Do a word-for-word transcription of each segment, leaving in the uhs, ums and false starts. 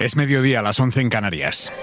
Es mediodía, a las once en Canarias.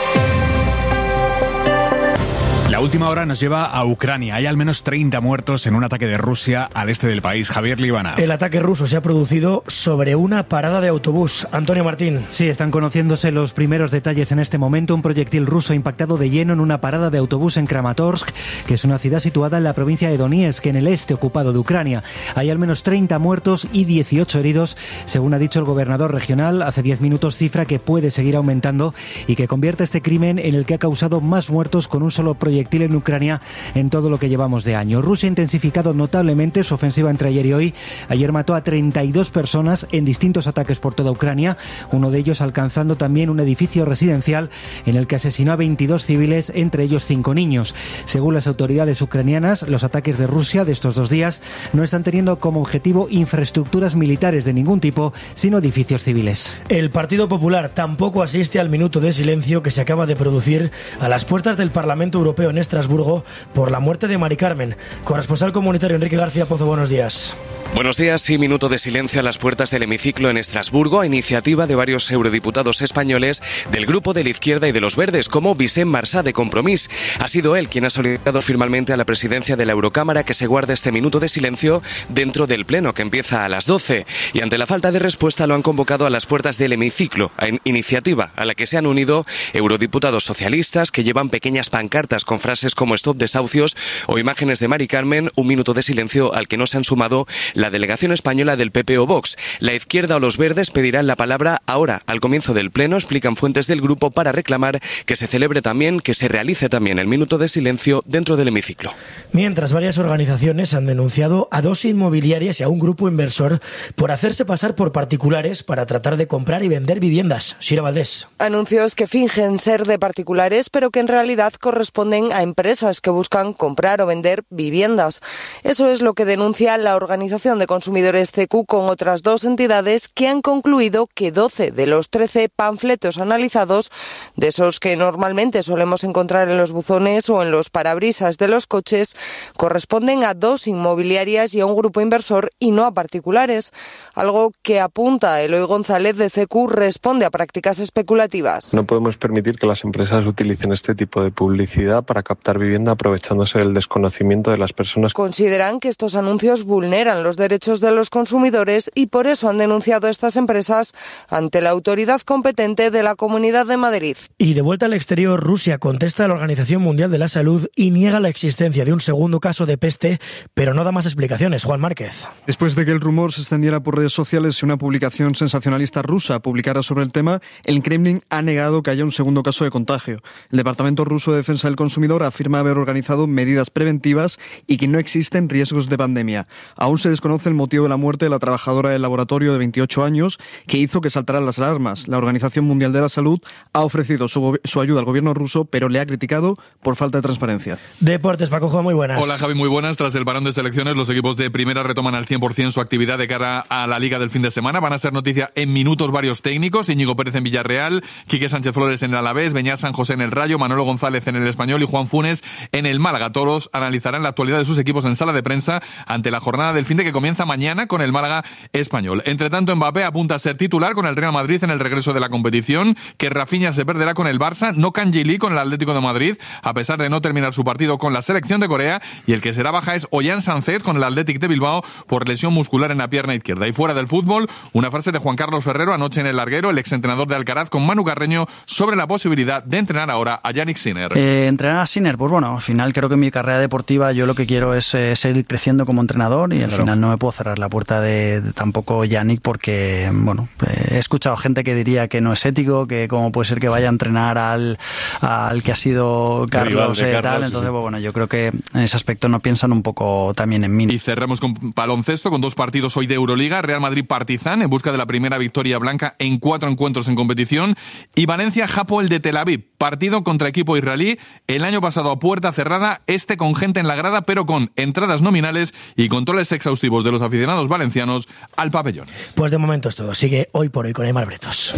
La última hora nos lleva a Ucrania. Hay al menos treinta muertos en un ataque de Rusia al este del país. Javier Libana. El ataque ruso se ha producido sobre una parada de autobús. Antonio Martín. Sí, están conociéndose los primeros detalles en este momento. Un proyectil ruso ha impactado de lleno en una parada de autobús en Kramatorsk, que es una ciudad situada en la provincia de Donetsk, en el este ocupado de Ucrania. Hay al menos treinta muertos y dieciocho heridos, según ha dicho el gobernador regional hace diez minutos, cifra que puede seguir aumentando y que convierte este crimen en el que ha causado más muertos con un solo proyectil en Ucrania en todo lo que llevamos de año. Rusia ha intensificado notablemente su ofensiva entre ayer y hoy. Ayer mató a treinta y dos personas en distintos ataques por toda Ucrania, uno de ellos alcanzando también un edificio residencial en el que asesinó a veintidós civiles, entre ellos cinco niños. Según las autoridades ucranianas, los ataques de Rusia de estos dos días no están teniendo como objetivo infraestructuras militares de ningún tipo, sino edificios civiles. El Partido Popular tampoco asiste al minuto de silencio que se acaba de producir a las puertas del Parlamento Europeo en Estrasburgo por la muerte de Mari Carmen. Corresponsal comunitario Enrique García Pozo, buenos días. Buenos días, sí, minuto de silencio a las puertas del hemiciclo en Estrasburgo, a iniciativa de varios eurodiputados españoles del Grupo de la Izquierda y de los Verdes, como Vicent Marsá de Compromís. Ha sido él quien ha solicitado formalmente a la presidencia de la Eurocámara que se guarde este minuto de silencio dentro del pleno, que empieza a las doce. Y ante la falta de respuesta lo han convocado a las puertas del hemiciclo, a iniciativa a la que se han unido eurodiputados socialistas que llevan pequeñas pancartas con frases como "Stop desahucios" o imágenes de Mari Carmen, un minuto de silencio al que no se han sumado la delegación española del P P o Vox. La izquierda o los verdes pedirán la palabra ahora, al comienzo del pleno, explican fuentes del grupo, para reclamar que se celebre también, que se realice también el minuto de silencio dentro del hemiciclo. Mientras, varias organizaciones han denunciado a dos inmobiliarias y a un grupo inversor por hacerse pasar por particulares para tratar de comprar y vender viviendas. Sira Valdés. Anuncios que fingen ser de particulares, pero que en realidad corresponden a empresas que buscan comprar o vender viviendas. Eso es lo que denuncia la organización de consumidores C Q con otras dos entidades, que han concluido que doce de los trece panfletos analizados, de esos que normalmente solemos encontrar en los buzones o en los parabrisas de los coches, corresponden a dos inmobiliarias y a un grupo inversor y no a particulares. Algo que, apunta Eloy González de C Q, responde a prácticas especulativas. No podemos permitir que las empresas utilicen este tipo de publicidad para captar vivienda aprovechándose del desconocimiento de las personas. Consideran que estos anuncios vulneran los derechos de los consumidores y por eso han denunciado a estas empresas ante la autoridad competente de la Comunidad de Madrid. Y de vuelta al exterior, Rusia contesta a la Organización Mundial de la Salud y niega la existencia de un segundo caso de peste, pero no da más explicaciones. Juan Márquez. Después de que el rumor se extendiera por redes sociales y una publicación sensacionalista rusa publicara sobre el tema, el Kremlin ha negado que haya un segundo caso de contagio. El Departamento Ruso de Defensa del Consumidor afirma haber organizado medidas preventivas y que no existen riesgos de pandemia. Aún se desconoce el motivo de la muerte de la trabajadora del laboratorio de veintiocho años que hizo que saltaran las alarmas. La Organización Mundial de la Salud ha ofrecido su, su ayuda al gobierno ruso, pero le ha criticado por falta de transparencia. Deportes, Paco, muy buenas. Hola, Javi, muy buenas. Tras el parón de selecciones, los equipos de primera retoman al cien por ciento su actividad de cara a la Liga del fin de semana. Van a ser noticia en minutos varios técnicos: Íñigo Pérez en Villarreal, Quique Sánchez Flores en el Alavés, Beñat San José en el Rayo, Manolo González en el Español y Juan Funes en el Málaga. Todos analizarán la actualidad de sus equipos en sala de prensa ante la jornada del fin de que comienza mañana con el Málaga Español. Entre tanto, Mbappé apunta a ser titular con el Real Madrid en el regreso de la competición, que Rafinha se perderá con el Barça, no Kang Lee con el Atlético de Madrid, a pesar de no terminar su partido con la selección de Corea, y el que será baja es Ollán Sánchez con el Athletic de Bilbao por lesión muscular en la pierna izquierda. Y fuera del fútbol, una frase de Juan Carlos Ferrero anoche en el larguero, el exentrenador de Alcaraz, con Manu Carreño, sobre la posibilidad de entrenar ahora a Yannick Sinner. Eh, entrenar a Sinner, pues bueno, al final creo que en mi carrera deportiva yo lo que quiero es eh, seguir creciendo como entrenador, y al claro. final no me puedo cerrar la puerta de, de tampoco Yannick, porque bueno, eh, he escuchado gente que diría que no es ético, que cómo puede ser que vaya a entrenar al, al que ha sido Carlos, eh, Carlos tal, entonces sí. pues, bueno, yo creo que en ese aspecto no piensan un poco también en mí. Y cerramos con baloncesto, con dos partidos hoy de Euroliga: Real Madrid-Partizan en busca de la primera victoria blanca en cuatro encuentros en competición, y Valencia-Hapoel de Tel Aviv, partido contra equipo israelí, el año pasado a puerta cerrada, este con gente en la grada, pero con entradas nominales y controles exhaustivos de los aficionados valencianos al pabellón. Pues de momento es todo. Sigue Hoy por Hoy con Aimar Bretos.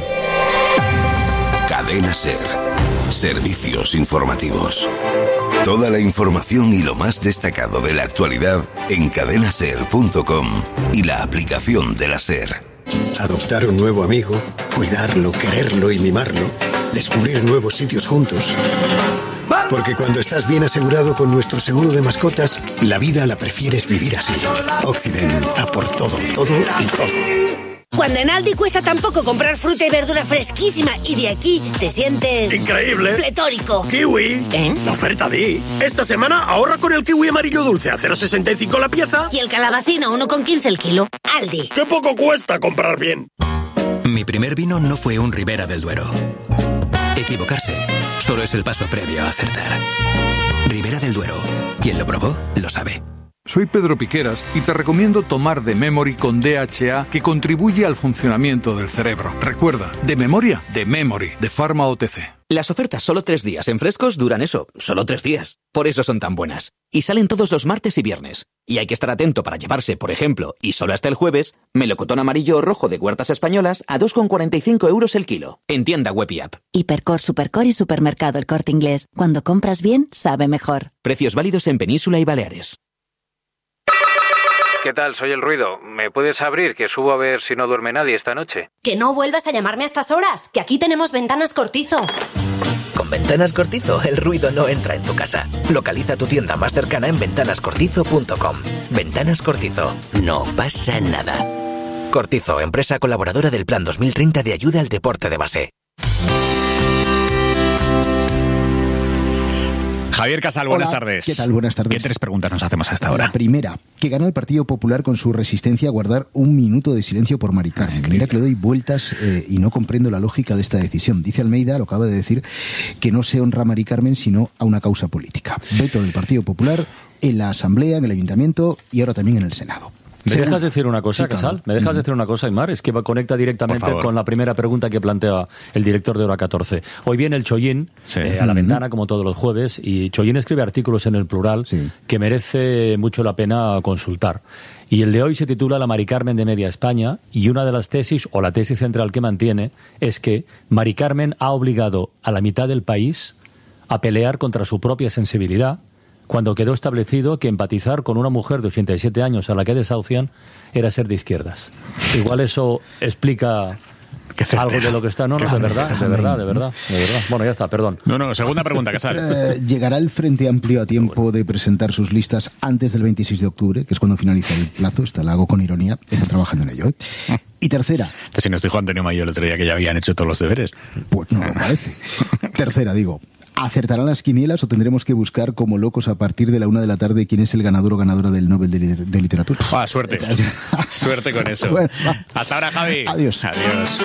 Cadena SER. Servicios informativos. Toda la información y lo más destacado de la actualidad en cadena ser punto com y la aplicación de la SER. Adoptar un nuevo amigo, Cuidarlo, quererlo y mimarlo. Descubrir nuevos sitios juntos. Porque cuando estás bien asegurado con nuestro seguro de mascotas, la vida la prefieres vivir así. Occident, a por todo, todo y todo. Cuando en Aldi cuesta tan poco comprar fruta y verdura fresquísima y de aquí te sientes... ¡increíble! ¡Pletórico! ¡Kiwi! ¿Eh? La oferta Di. Esta semana ahorra con el kiwi amarillo dulce a cero coma sesenta y cinco la pieza. Y el calabacino uno con quince el kilo. Aldi. ¡Qué poco cuesta comprar bien! Mi primer vino no fue un Ribera del Duero. Equivocarse solo es el paso previo a acertar. Ribera del Duero. Quien lo probó, lo sabe. Soy Pedro Piqueras y te recomiendo tomar The Memory con D H A, que contribuye al funcionamiento del cerebro. Recuerda, de memoria, The Memory, de Pharma O T C. Las ofertas solo tres días en Frescos duran eso, solo tres días. Por eso son tan buenas. Y salen todos los martes y viernes. Y hay que estar atento para llevarse, por ejemplo, y solo hasta el jueves, melocotón amarillo o rojo de Huertas Españolas a dos con cuarenta y cinco euros el kilo. En tienda web y app. Hipercor, Supercor y Supermercado El Corte Inglés. Cuando compras bien, sabe mejor. Precios válidos en Península y Baleares. ¿Qué tal? Soy el ruido. ¿Me puedes abrir? Que subo a ver si no duerme nadie esta noche. Que no vuelvas a llamarme a estas horas, que aquí tenemos Ventanas Cortizo. Con Ventanas Cortizo, el ruido no entra en tu casa. Localiza tu tienda más cercana en ventanas cortizo punto com. Ventanas Cortizo. No pasa nada. Cortizo, empresa colaboradora del Plan dos mil treinta de ayuda al deporte de base. Javier Casal, buenas Hola, tardes. ¿Qué tal? Buenas tardes. ¿Qué tres preguntas nos hacemos hasta ahora? La primera, que gana el Partido Popular con su resistencia a guardar un minuto de silencio por Mari Carmen. Mira que le doy vueltas eh, y no comprendo la lógica de esta decisión. Dice Almeida, lo acaba de decir, que no se honra a Mari Carmen sino a una causa política. Veto del Partido Popular en la Asamblea, en el Ayuntamiento y ahora también en el Senado. ¿Me dejas decir una cosa, sí, Casal? ¿Me dejas decir una cosa, Aymar? Es que conecta directamente con la primera pregunta que plantea el director de Hora catorce. Hoy viene el Chollín sí. eh, a la ventana, como todos los jueves, y Chollín escribe artículos en el plural sí. que merece mucho la pena consultar. Y el de hoy se titula La Mari Carmen de Media España, y una de las tesis, o la tesis central que mantiene, es que Mari Carmen ha obligado a la mitad del país a pelear contra su propia sensibilidad, cuando quedó establecido que empatizar con una mujer de ochenta y siete años a la que desahucian era ser de izquierdas. Igual eso explica algo de lo que está... No, no, de verdad, de verdad, de verdad, de verdad. Bueno, ya está, perdón. No, no, segunda pregunta, Casal. Eh, ¿Llegará el Frente Amplio a tiempo de presentar sus listas antes del veintiséis de octubre, que es cuando finaliza el plazo? Esta la hago con ironía, está trabajando en ello, ¿eh? Y tercera... Pues si nos dijo Antonio Mayo el otro día que ya habían hecho todos los deberes. Pues no lo parece. Tercera, digo... ¿Acertarán las quinielas o tendremos que buscar como locos a partir de la una de la tarde quién es el ganador o ganadora del Nobel de, de Literatura? Ah, suerte. Suerte con eso. Bueno, hasta ahora, Javi. Adiós. Adiós.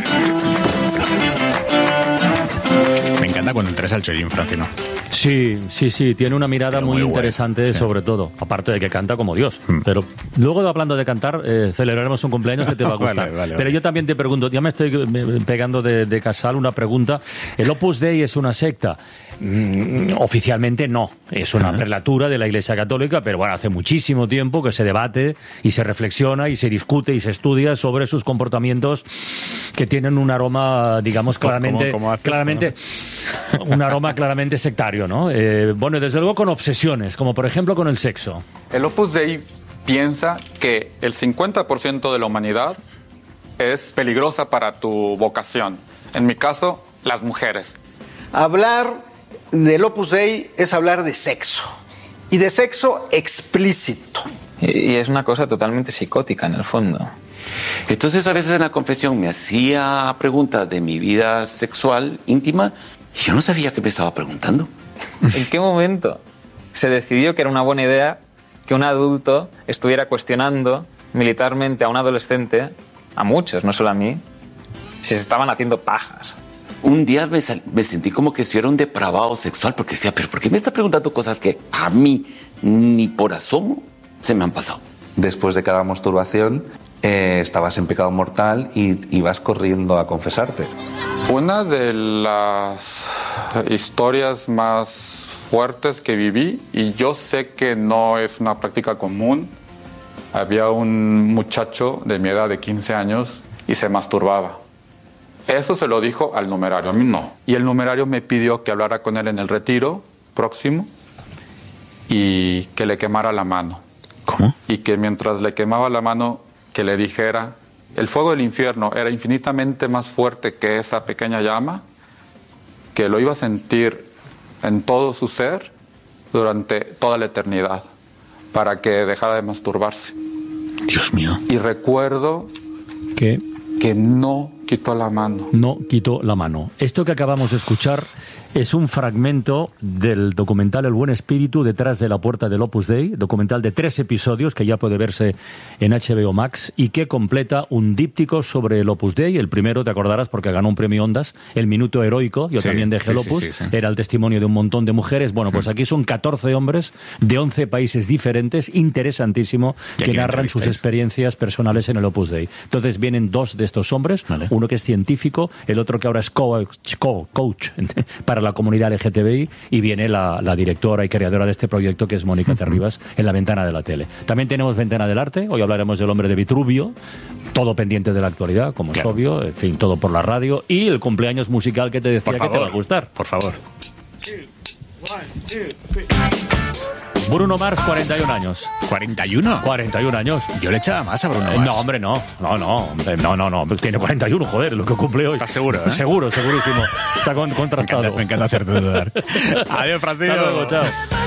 Me encanta cuando entras al Chollín, Francino. Sí, sí, sí, tiene una mirada muy, muy interesante sí. sobre todo, aparte de que canta como Dios. Hmm. Pero luego, hablando de cantar, eh, celebraremos un cumpleaños que te va a gustar. vale, vale, vale. Pero yo también te pregunto, ya me estoy pegando de, de Casal una pregunta. ¿El Opus Dei es una secta? Mm, oficialmente no, es una prelatura de la Iglesia Católica, pero bueno, hace muchísimo tiempo que se debate y se reflexiona y se discute y se estudia sobre sus comportamientos que tienen un aroma, digamos, claramente, ¿Cómo, cómo haces, claramente ¿no? un aroma claramente sectario, ¿no? Eh, bueno, desde luego con obsesiones, como por ejemplo con el sexo. El Opus Dei piensa que el cincuenta por ciento de la humanidad es peligrosa para tu vocación. En mi caso, las mujeres. Hablar del Opus Dei es hablar de sexo, y de sexo explícito. Y es una cosa totalmente psicótica en el fondo. Entonces a veces en la confesión me hacía preguntas de mi vida sexual íntima y yo no sabía qué me estaba preguntando. ¿En qué momento se decidió que era una buena idea que un adulto estuviera cuestionando militarmente a un adolescente, a muchos, no solo a mí, si se estaban haciendo pajas? Un día me, me sentí como que si yo era un depravado sexual, porque decía, pero ¿por qué me está preguntando cosas que a mí ni por asomo se me han pasado? Después de cada masturbación eh, estabas en pecado mortal y ibas corriendo a confesarte. Una de las historias más fuertes que viví, y yo sé que no es una práctica común, había un muchacho de mi edad de quince años y se masturbaba. Eso se lo dijo al numerario, a mí no. Y el numerario me pidió que hablara con él en el retiro próximo y que le quemara la mano. ¿Cómo? Y que mientras le quemaba la mano, que le dijera el fuego del infierno era infinitamente más fuerte que esa pequeña llama, que lo iba a sentir en todo su ser durante toda la eternidad, para que dejara de masturbarse. Dios mío. Y recuerdo que, que no quitó la mano. No quitó la mano. Esto que acabamos de escuchar es un fragmento del documental El Buen Espíritu detrás de la puerta del Opus Dei, documental de tres episodios que ya puede verse en H B O Max y que completa un díptico sobre el Opus Dei. El primero, te acordarás, porque ganó un premio Ondas, El Minuto Heroico, yo sí, también dejé el sí, Opus, sí, sí, sí. era el testimonio de un montón de mujeres. Bueno, pues aquí son catorce hombres de once países diferentes, interesantísimo, que narran sus experiencias personales en el Opus Dei. Entonces vienen dos de estos hombres, vale. Uno que es científico, el otro que ahora es coach, coach para la comunidad L G T B I, y viene la, la directora y creadora de este proyecto, que es Mónica uh-huh. Terribas, en La Ventana de la Tele. También tenemos Ventana del Arte, hoy hablaremos del hombre de Vitruvio, todo pendiente de la actualidad, como claro. es obvio, en fin, todo por la radio, y el cumpleaños musical que te decía por que favor, te va a gustar. Por favor. Bruno Mars, cuarenta y un años. ¿cuarenta y uno? cuarenta y un años. Yo le echaba más a Bruno Mars. No, hombre, no. No, no, hombre, no, no, no. Tiene cuarenta y uno, joder, lo que cumple hoy. ¿Estás seguro, eh? Seguro, segurísimo. Está con, contrastado. Me encanta, me encanta hacerte dudar. Adiós, Francisco. Hasta luego, chao.